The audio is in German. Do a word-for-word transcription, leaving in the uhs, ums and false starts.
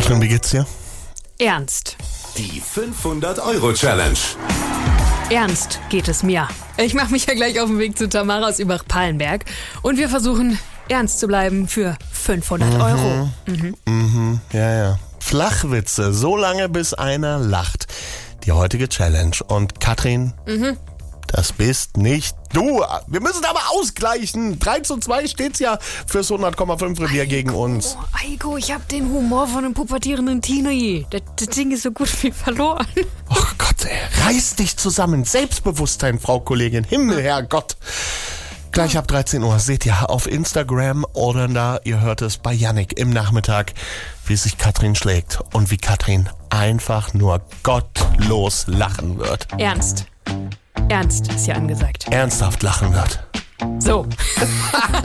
Katrin, wie geht's dir? Ernst. Die fünfhundert-Euro-Challenge. Ernst geht es mir. Ich mache mich ja gleich auf den Weg zu Tamara aus Übach-Palenberg und wir versuchen, ernst zu bleiben für fünfhundert Mhm. Euro. Mhm. Mhm, ja, ja. Flachwitze, so lange bis einer lacht. Die heutige Challenge. Und Katrin, Mhm. das bist nicht du. Wir müssen aber ausgleichen. drei zu zwei steht's ja fürs hundert Komma fünf Revier gegen uns. Oh, Eiko, ich hab den Humor von einem pubertierenden Teenie. Das, das Ding ist so gut wie verloren. Oh Gott, ey, reiß dich zusammen. Selbstbewusstsein, Frau Kollegin. Himmel, Herrgott. Gleich ab dreizehn Uhr seht ihr auf Instagram oder da, ihr hört es bei Yannick im Nachmittag, wie sich Katrin schlägt und wie Katrin einfach nur gottlos lachen wird. Ernst. Ernst ist ja angesagt. Ernsthaft lachen wird. So.